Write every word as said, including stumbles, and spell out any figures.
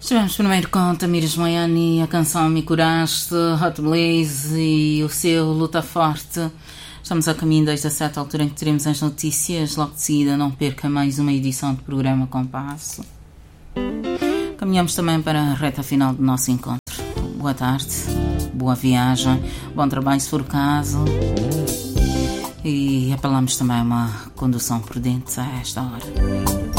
Estivemos primeiro com Tamires Moiani, a canção Me Curaste, Hot Blaze e o seu Luta Forte. Estamos a caminho desde a certa altura em que teremos as notícias. Logo de seguida, não perca mais uma edição do programa Compasso. Caminhamos também para a reta final do nosso encontro. Boa tarde, boa viagem, bom trabalho se for o caso. E apelamos também a uma condução prudente a esta hora.